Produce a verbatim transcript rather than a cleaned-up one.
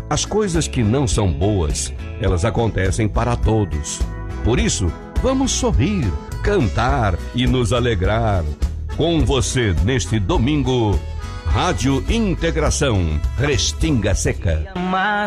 As coisas que não são boas, elas acontecem para todos. Por isso, vamos sorrir, cantar e nos alegrar. Com você neste domingo, Rádio Integração, Restinga Seca.